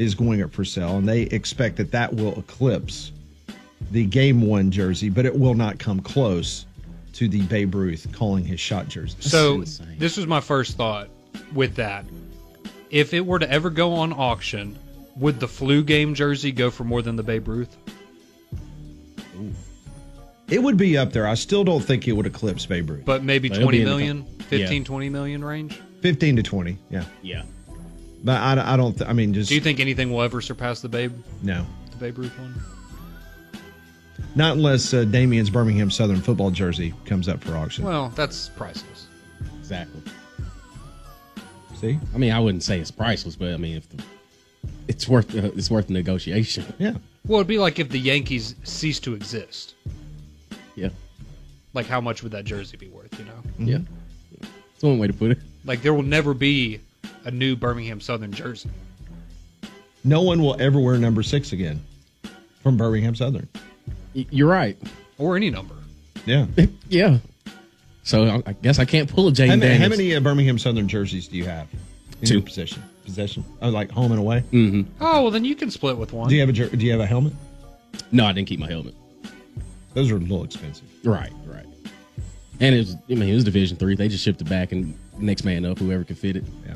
is going up for sale, and they expect that will eclipse the Game 1 jersey, but it will not come close to the Babe Ruth calling his shot jersey. So this was my first thought with that. If it were to ever go on auction, would the flu game jersey go for more than the Babe Ruth? Ooh. It would be up there. I still don't think it would eclipse Babe Ruth. But maybe 20 million, 15, 20 million range? 15 to 20, yeah. Yeah. But I don't, just... Do you think anything will ever surpass the Babe? No. The Babe Ruth one? Not unless Damien's Birmingham Southern football jersey comes up for auction. Well, that's priceless. Exactly. See? I mean, I wouldn't say it's priceless, but I mean, it's worth the negotiation. Yeah. Well, it'd be like if the Yankees ceased to exist. Yeah. Like, how much would that jersey be worth, you know? Mm-hmm. Yeah. That's one way to put it. Like, there will never be a new Birmingham Southern jersey. No one will ever wear number 6 again from Birmingham Southern. You're right. Or any number. Yeah. Yeah. So I guess I can't pull a Jaden Daniels. How many Birmingham Southern jerseys do you have in 2. your possession? Oh, like home and away? Mm-hmm. Oh, well, then you can split with one. Do you have a helmet? No, I didn't keep my helmet. Those are a little expensive. Right. And it was Division III. They just shipped it back and next man up, whoever could fit it. Yeah.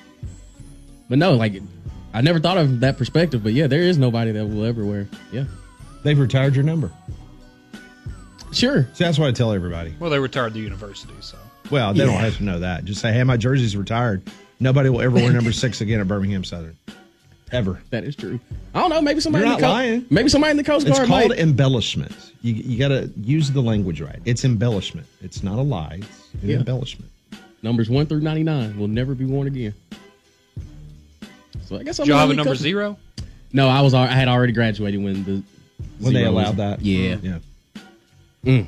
But no, like, I never thought of that perspective, but yeah, there is nobody that will ever wear. Yeah. They've retired your number. Sure. See, that's what I tell everybody. Well, they retired the university, so. Well, they don't have to know that. Just say, hey, my jersey's retired. Nobody will ever wear number 6 again at Birmingham Southern. Ever. That is true. I don't know. Maybe somebody. You're not lying. Maybe somebody in the Coast Guard. It's called embellishment. You got to use the language right. It's embellishment. It's not a lie. It's an embellishment. Numbers 1 through 99 will never be worn again. So I guess I'm. Did you have a number 0? No, I had already graduated when they allowed that. Yeah. Yeah.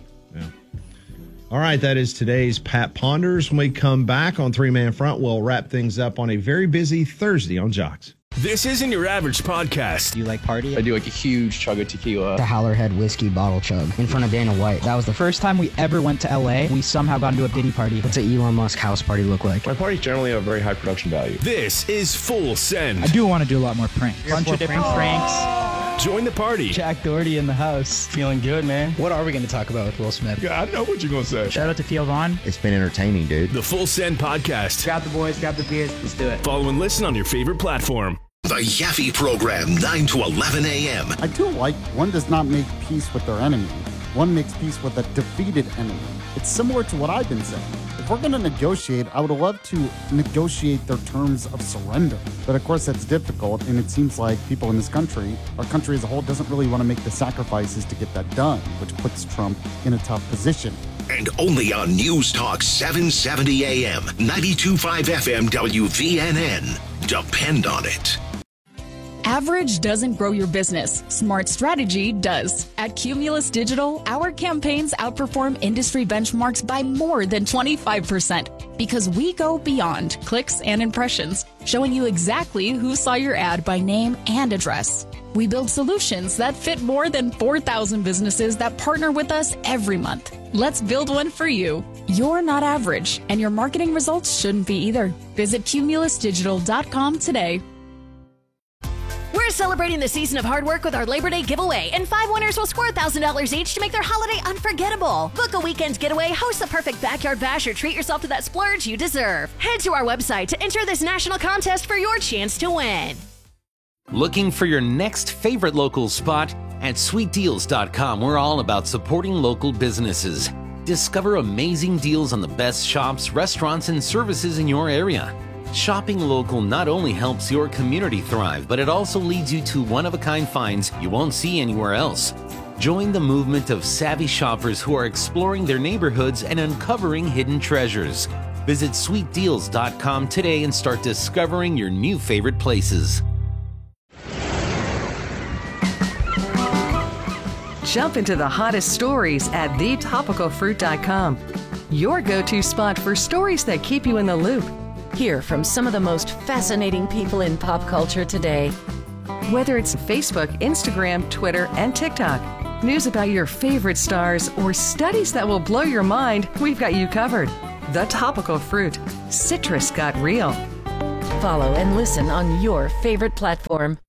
All right, that is today's Pat Ponders. When we come back on Three Man Front, we'll wrap things up on a very busy Thursday on Jocks. This isn't your average podcast. Do you like party? I do like a huge chug of tequila. The Howlerhead whiskey bottle chug in front of Dana White. That was the first time we ever went to LA. We somehow got into a Diddy party. What's an Elon Musk house party look like? My parties generally have very high production value. This is Full Send. I do want to do a lot more pranks. Bunch of different pranks. Join the party. Jack Doherty in the house. Feeling good, man. What are we going to talk about with Will Smith? Yeah, I know what you're going to say. Shout out to Theo Vaughn. It's been entertaining, dude. The Full Send podcast. Grab the boys, grab the beers. Let's do it. Follow and listen on your favorite platform. The Yaffe Program, 9 to 11 a.m. I do like one does not make peace with their enemy. One makes peace with a defeated enemy. It's similar to what I've been saying. If we're going to negotiate, I would love to negotiate their terms of surrender. But of course, that's difficult, and it seems like people in this country, our country as a whole, doesn't really want to make the sacrifices to get that done, which puts Trump in a tough position. And only on News Talk 770 AM, 92.5 FM WVNN. Depend on it. Average doesn't grow your business. Smart strategy does. At Cumulus Digital, our campaigns outperform industry benchmarks by more than 25% because we go beyond clicks and impressions, showing you exactly who saw your ad by name and address. We build solutions that fit more than 4,000 businesses that partner with us every month. Let's build one for you. You're not average, and your marketing results shouldn't be either. Visit cumulusdigital.com today. We're celebrating the season of hard work with our Labor Day giveaway, and 5 winners will score $1,000 each to make their holiday unforgettable. Book a weekend getaway, host the perfect backyard bash, or treat yourself to that splurge you deserve. Head to our website to enter this national contest for your chance to win. Looking for your next favorite local spot? At sweetdeals.com, we're all about supporting local businesses. Discover amazing deals on the best shops, restaurants, and services in your area. Shopping local not only helps your community thrive, but it also leads you to one-of-a-kind finds you won't see anywhere else. Join the movement of savvy shoppers who are exploring their neighborhoods and uncovering hidden treasures. Visit sweetdeals.com today and start discovering your new favorite places. Jump into the hottest stories at thetopicalfruit.com. Your go-to spot for stories that keep you in the loop. Hear from some of the most fascinating people in pop culture today. Whether it's Facebook, Instagram, Twitter, and TikTok, news about your favorite stars, or studies that will blow your mind, we've got you covered. The Topical Fruit. Citrus got real. Follow and listen on your favorite platform.